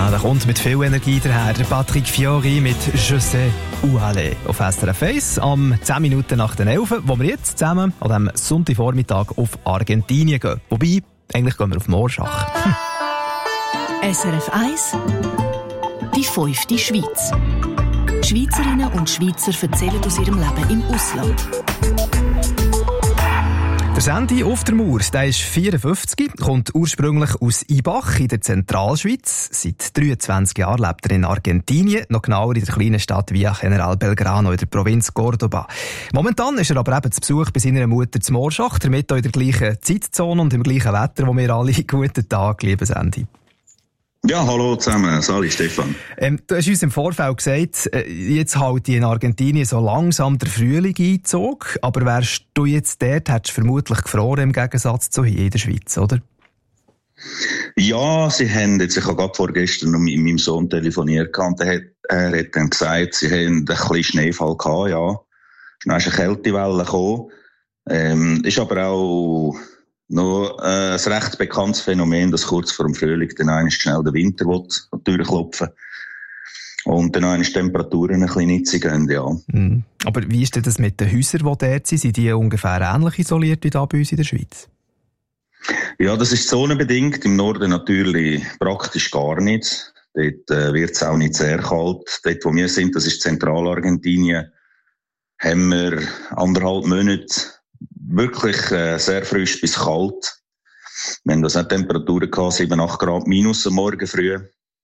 Ja, da kommt mit viel Energie daher der Patrick Fiori mit «Je sais où aller» auf SRF 1 am 10 Minuten nach den 11, wo wir jetzt zusammen an diesem Sonntagvormittag auf Argentinien gehen. Wobei, eigentlich gehen wir auf Moorschach. SRF 1 Die 5. Schweiz. Schweizerinnen und Schweizer erzählen aus ihrem Leben im Ausland. Der Sandy auf der Mauer, der ist 54, kommt ursprünglich aus Ibach in der Zentralschweiz. Seit 23 Jahren lebt er in Argentinien, noch genauer in der kleinen Stadt Villa General Belgrano in der Provinz Córdoba. Momentan ist er aber eben zu Besuch bei seiner Mutter zu Moorschach, damit auch in der gleichen Zeitzone und im gleichen Wetter, wo wir alle guten Tag, liebe Sandy. Ja, hallo zusammen. Sali, Stefan. Du hast uns im Vorfeld gesagt, jetzt halt in Argentinien so langsam der Frühling Einzug. Aber wärst du jetzt dort, hättest du vermutlich gefroren im Gegensatz zu hier in der Schweiz, oder? Ja, sie haben jetzt, ich habe gerade vorgestern noch mit meinem Sohn telefoniert und er hat dann gesagt, sie haben ein bisschen Schneefall gehabt, ja. Dann ist eine Kältewelle gekommen. Ist aber auch noch ein recht bekanntes Phänomen, dass kurz vor dem Frühling dann einmal schnell der Winter durchklopfen und dann einmal Temperaturen ein bisschen nitzig gehen, ja. Aber wie ist denn das mit den Häusern, die dort sind? Sind die ungefähr ähnlich isoliert wie da bei uns in der Schweiz? Ja, das ist zonenbedingt. Im Norden natürlich praktisch gar nicht. Dort wird es auch nicht sehr kalt. Dort, wo wir sind, das ist Zentralargentinien, haben wir 1,5 Monate wirklich sehr frisch bis kalt. Wir haben das auch Temperaturen gehabt, 7, 8 Grad minus am Morgen früh.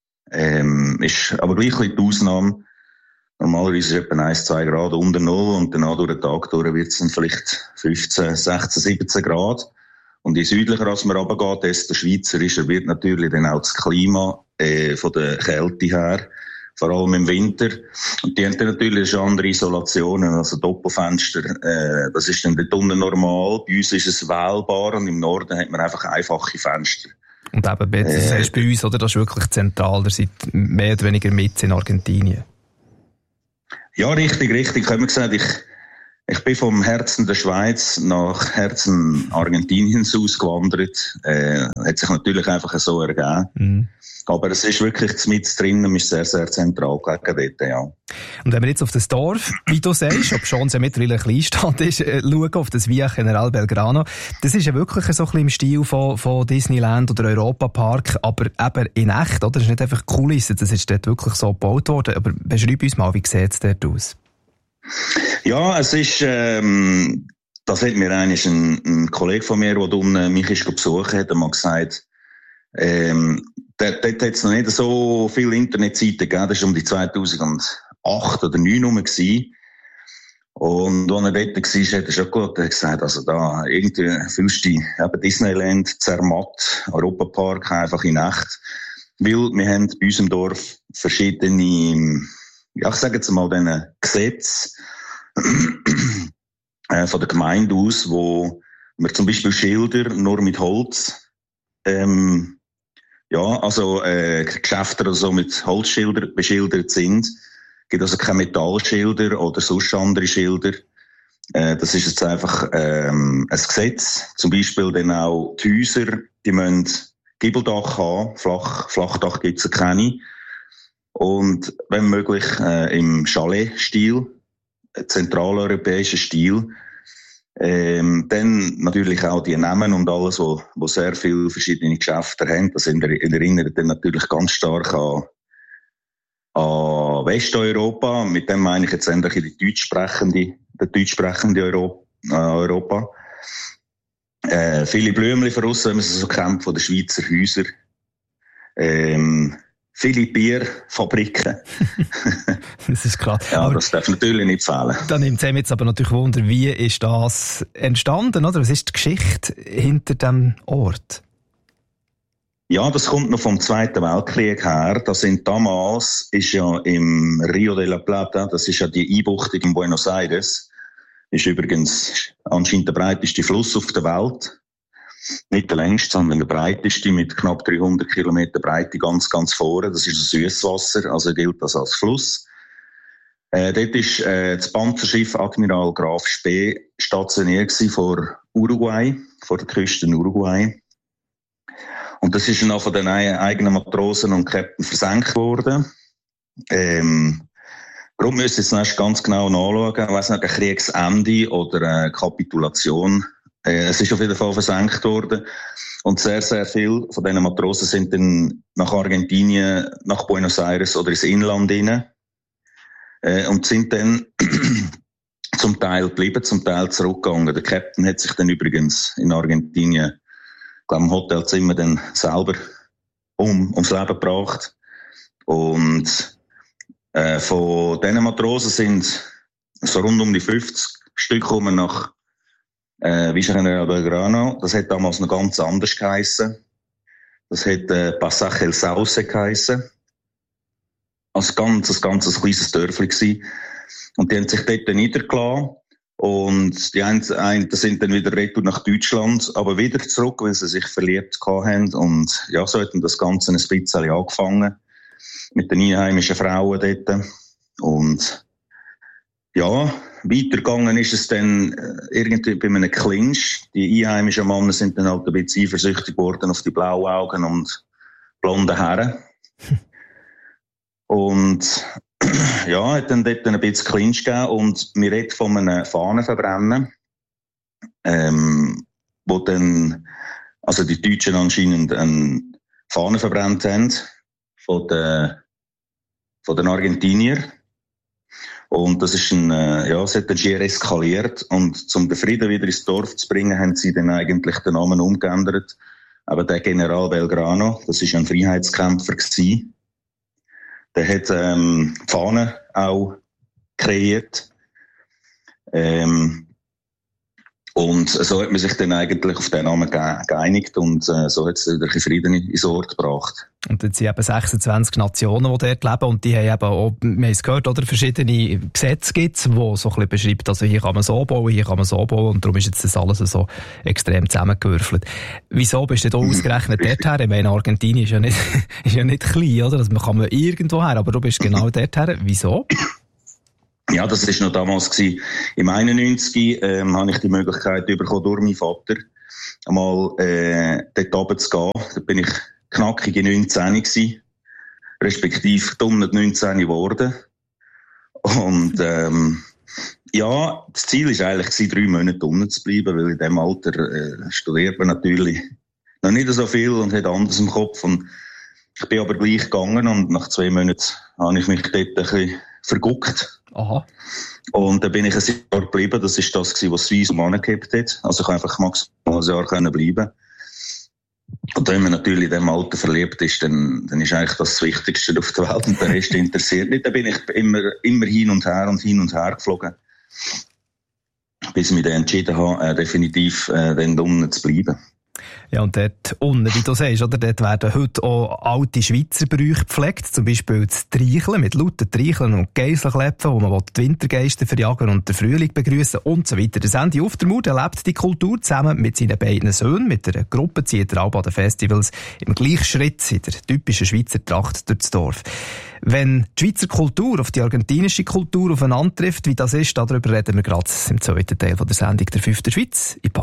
Ist aber gleich die Ausnahme. Normalerweise ist es etwa 1, 2 Grad unter Null und danach durch den Tag durch wird es dann vielleicht 15, 16, 17 Grad. Und je südlicher als man runtergeht, desto schweizerischer wird natürlich dann auch das Klima von der Kälte her. Vor allem im Winter. Und die haben dann natürlich andere Isolationen, also Doppelfenster. Das ist dann dort unten normal. Bei uns ist es wählbar und im Norden hat man einfach einfache Fenster. Und eben, das heißt bei uns, oder? Das ist wirklich zentral. Ihr seid mehr oder weniger mit in Argentinien. Ja, richtig. Ich habe mir gesagt, ich bin vom Herzen der Schweiz nach Herzen Argentiniens ausgewandert. Hat sich natürlich einfach so ergeben. Aber es ist wirklich mit drin und ist sehr, sehr zentral gelegen dort, ja. Und wenn wir jetzt auf das Dorf, wie du sagst, ob schon es ja mittlerweile ein Kleinstadt ist, schauen auf das Villa General Belgrano, das ist ja wirklich so ein bisschen im Stil von Disneyland oder Europa Park, aber eben in echt, oder? Das ist nicht einfach Kulisse, das ist dort wirklich so gebaut worden. Aber beschreib uns mal, wie sieht es dort aus? Ja, es ist, das hat mir eigentlich ein Kollege von mir, der mich besucht hat, mal gesagt, dort hat es noch nicht so viele Internetseiten gegeben, das war um die 2008 oder 2009 rum gewesen. Und als er dort war, hat er schon gut gesagt, also da irgendwie fühlst du dich eben Disneyland, Zermatt, Europa Park einfach in echt. Weil wir haben bei uns im Dorf verschiedene, ja, ich sage jetzt mal, diesen Gesetze von der Gemeinde aus, wo wir zum Beispiel Schilder nur mit Holz, Geschäfte oder so mit Holzschildern beschildert sind. Es gibt also keine Metallschilder oder sonst andere Schilder. Das ist jetzt einfach ein Gesetz. Zum Beispiel dann auch die Häuser, die müssen Giebeldach haben. Flachdach gibt es keine. Und wenn möglich im Chalet-Stil, zentraleuropäischen Stil. Dann natürlich auch die Namen und alles, wo sehr viele verschiedene Geschäfte haben. Das erinnert dann natürlich ganz stark an Westeuropa. Mit dem meine ich jetzt endlich die deutschsprechende Europa. Viele Blümchen von aussen, wenn man so kennt, von den Schweizer Häusern. Viele Bierfabriken. Das ist klar. Ja, aber das darf natürlich nicht fehlen. Da nimmt es jetzt aber natürlich Wunder, wie ist das entstanden, oder? Was ist die Geschichte hinter dem Ort? Ja, das kommt noch vom Zweiten Weltkrieg her. Das sind damals, ist ja im Rio de la Plata, das ist ja die Einbuchtung in Buenos Aires, ist übrigens anscheinend der breiteste Fluss auf der Welt. Nicht der längste, sondern der breiteste mit knapp 300 Kilometer Breite ganz vorne. Das ist ein Süßwasser, also gilt das als Fluss. Dort ist das Panzerschiff Admiral Graf Spee stationiert vor Uruguay, vor der Küste Uruguay. Und Und das ist dann auch von den eigenen Matrosen und Captain versenkt worden. Warum müssen wir jetzt ganz genau nachschauen? Ich weiss nicht, ein Kriegsende oder eine Kapitulation. Es ist auf jeden Fall versenkt worden. Und sehr, sehr viele von diesen Matrosen sind dann nach Argentinien, nach Buenos Aires oder ins Inland rein. Und sind dann zum Teil geblieben, zum Teil zurückgegangen. Der Captain hat sich dann übrigens in Argentinien, ich glaube, im Hotelzimmer dann selber ums Leben gebracht. Und von diesen Matrosen sind so rund um die 50 Stück gekommen nach Villa General Belgrano. Das hat damals noch ganz anders geheissen. Das hat Pasaje El Sauce geheissen. Also ein ganz kleines Dörfli gsi. Und die haben sich dort niedergelassen. Und die einen sind dann wieder retour nach Deutschland, aber wieder zurück, weil sie sich verliebt haben. Und ja, so hat dann das Ganze ein bisschen angefangen. Mit den einheimischen Frauen dort. Und ja, weitergegangen ist es dann irgendwie bei einem Clinch. Die einheimischen Männer sind dann halt ein bisschen eifersüchtig geworden auf die blauen Augen und blonden Haare. Und ja, hat dann dort ein bisschen Clinch gegeben und wir reden von einem Fahnenverbrennen, wo dann, also die Deutschen anscheinend eine Fahne verbrannt haben von den Argentiniern. Und das ist es hat dann schier eskaliert. Und um den Frieden wieder ins Dorf zu bringen, haben sie dann eigentlich den Namen umgeändert. Aber der General Belgrano, das ist ein Freiheitskämpfer gewesen. Der hat die Fahne auch kreiert. Und so hat man sich dann eigentlich auf den Namen geeinigt und so hat es wieder Frieden ins Ort gebracht. Und jetzt sind eben 26 Nationen, die dort leben und die haben eben auch, wir haben es gehört, oder, verschiedene Gesetze gibt, die so ein bisschen beschreiben, also hier kann man so bauen, hier kann man so bauen und darum ist jetzt das alles so extrem zusammengewürfelt. Wieso bist du da ausgerechnet dorthin? Ich meine, Argentinien ist ja nicht klein, oder? Also man kann irgendwo her, aber du bist genau dorthin. Wieso? Ja, das war noch damals gewesen. Im 91 habe ich die Möglichkeit bekommen, durch meinen Vater einmal dort oben zu gehen. Da bin ich knackige 19 gewesen, respektive dumm 19 geworden. Und ja, das Ziel war eigentlich 3 Monate unten zu bleiben, weil in diesem Alter studiert man natürlich noch nicht so viel und hat anders im Kopf. Und ich bin aber gleich gegangen und nach 2 Monaten habe ich mich dort ein bisschen verguckt. Aha. Und dann bin ich ein Jahr geblieben. Das war das, was Swiss angehabt hat. Also ich konnte einfach maximal ein Jahr bleiben. Und wenn man natürlich in diesem Alter verliebt ist, dann ist eigentlich das Wichtigste auf der Welt und der Rest interessiert nicht. Dann bin ich immer hin und her geflogen. Bis ich mich dann entschieden habe, definitiv dann unten zu bleiben. Ja, und dort unten, wie du sagst, oder, dort werden heute auch alte Schweizer Bräuche gepflegt, zum Beispiel das Treicheln mit lauten Treicheln und Geisselklepfen, wo man die Wintergeister verjagen und den Frühling begrüßen und so weiter. Der Sandy Uftermuth erlebt die Kultur zusammen mit seinen beiden Söhnen. Mit einer Gruppe zieht er auch an den Festivals im gleichen Schritt in der typischen Schweizer Tracht durch das Dorf. Wenn die Schweizer Kultur auf die argentinische Kultur aufeinander trifft, wie das ist, darüber reden wir gerade im zweiten Teil der Sendung der 5. Schweiz.